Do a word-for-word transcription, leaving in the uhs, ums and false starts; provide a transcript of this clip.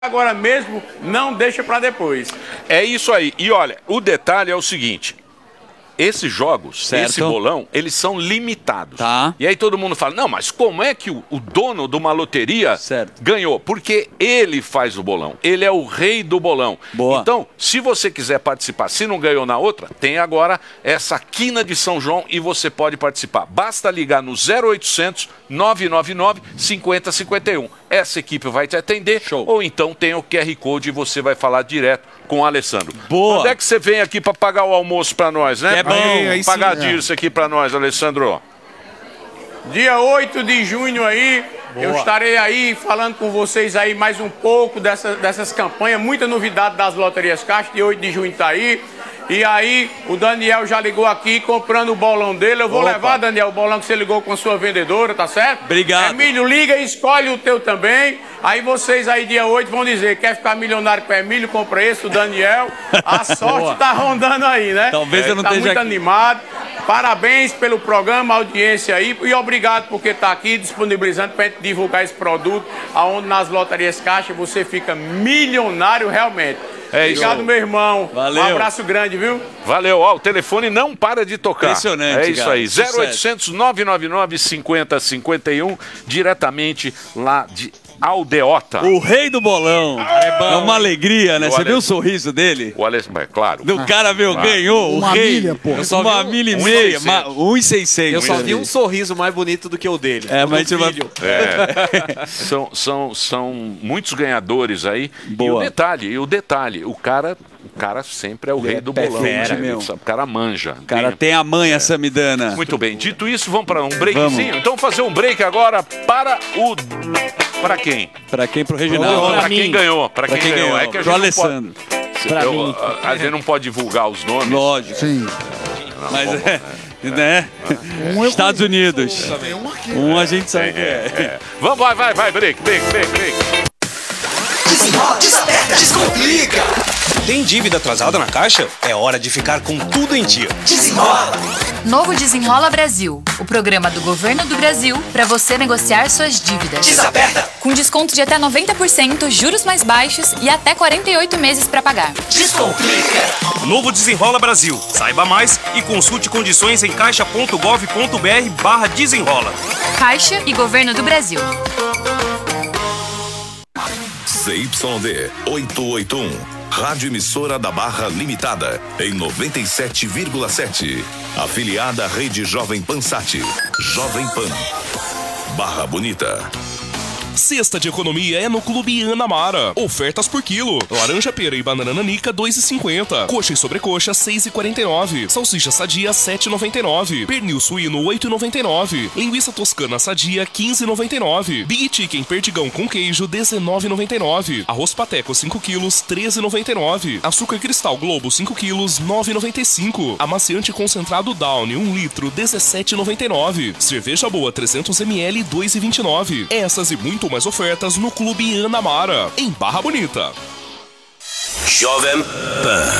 agora mesmo, não deixa para depois. É isso aí. E olha, o detalhe é o seguinte. Esses jogos, certo. esse bolão, eles são limitados. Tá. E aí todo mundo fala, não, mas como é que o, o dono de uma loteria certo. ganhou? Porque ele faz o bolão, ele é o rei do bolão. Boa. Então, se você quiser participar, se não ganhou na outra, tem agora essa quina de São João e você pode participar. Basta ligar no zero oitocentos, nove nove nove, cinco zero cinco um. Essa equipe vai te atender. Show. Ou então tem o Q R Code e você vai falar direto com o Alessandro. Boa. Quando é que você vem aqui para pagar o almoço para nós, né? É bom. Aí, aí pagar sim, disso aqui para nós, Alessandro. Dia oito de junho aí, Boa. eu estarei aí falando com vocês aí mais um pouco dessa, dessas campanhas, muita novidade das loterias Caixa, dia oito de junho tá aí. E aí, o Daniel já ligou aqui comprando o bolão dele. Eu vou Opa. levar, Daniel, o bolão que você ligou com a sua vendedora, tá certo? Obrigado. Emílio, liga e escolhe o teu também. Aí vocês aí, dia oito, vão dizer, quer ficar milionário com o Emílio, compra esse, o Daniel. A sorte tá rondando aí, né? Talvez eu não tá esteja muito aqui. animado. Parabéns pelo programa, audiência aí. E obrigado porque tá aqui disponibilizando pra gente divulgar esse produto, aonde nas loterias Caixa você fica milionário realmente. É isso. Obrigado, meu irmão. Valeu. Um abraço grande, viu? Valeu, ó, o telefone não para de tocar. Impressionante, É isso cara. aí, zero oitocentos, nove nove nove, cinco zero cinco um, diretamente lá de Aldeota. O rei do bolão. É, bom, é uma alegria, né? O Você Ale... viu o sorriso dele? O Alessandro, é claro. Do cara, meu, Claro. ganhou, Uma o rei. milha, pô. Eu só uma vi um- milha e um meia, e seiscentos. um e seiscentos. Eu só vi um sorriso mais bonito do que o dele. É, o mas do a gente filho. É, são, são, são muitos ganhadores aí. Boa. E o detalhe, e o detalhe, o cara, o cara sempre é o rei é do pé bolão. fera, né? meu. O cara manja. O cara tem a manha, Samidana. Muito bem, dito isso, vamos para um breakzinho? Então fazer um break agora para o... Para quem? Pra quem? Pro Reginaldo. Para Pra quem mim. ganhou. Para Pra quem, quem ganhou. É que a Pro gente não Alessandro. pode- Pra eu- mim. a, a gente não pode divulgar os nomes. Lógico. Sim. Mas é, né? Um eu Estados Unidos. Tem um aqui. Um a gente sabe É, que é. é. Vamos, vai, vai, vai, break, break, break, break. Desenrola, desaperta, descomplica. Tem dívida atrasada na Caixa? É hora de ficar com tudo em dia. Desenrola. Novo Desenrola Brasil, o programa do governo do Brasil para você negociar suas dívidas. Desaperta. Com desconto de até noventa por cento, juros mais baixos e até quarenta e oito meses para pagar. Descomplica. Novo Desenrola Brasil. Saiba mais e consulte condições em caixa ponto gov ponto br barra desenrola. Caixa e Governo do Brasil. C Y D oitocentos e oitenta e um, Rádio Emissora da Barra Limitada, em noventa e sete vírgula sete. Afiliada à Rede Jovem Pan Sat. Jovem Pan. Barra Bonita. Sexta de economia é no Clube Anamara. Ofertas por quilo. Laranja pera e banana nanica dois e cinquenta. Coxa e sobrecoxa seis e quarenta e nove. Salsicha sadia sete e noventa e nove. Pernil suíno oito e noventa e nove. Linguiça toscana sadia quinze e noventa e nove. Big Chicken perdigão com queijo dezenove e noventa e nove. Arroz pateco cinco quilos treze e noventa e nove. Açúcar cristal Globo cinco quilos nove e noventa e cinco. Amaciante concentrado Downy um litro dezessete e noventa e nove. Cerveja boa trezentos mililitros dois e vinte e nove. Essas e muito mais ofertas no Clube Anamara, em Barra Bonita. Jovem Pan.